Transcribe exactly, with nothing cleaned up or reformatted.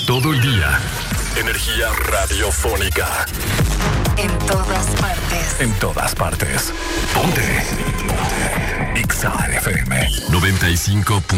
todo el día. Energía radiofónica. En todas partes. En todas partes. Ponte. Ponte. X A F M noventa y cinco punto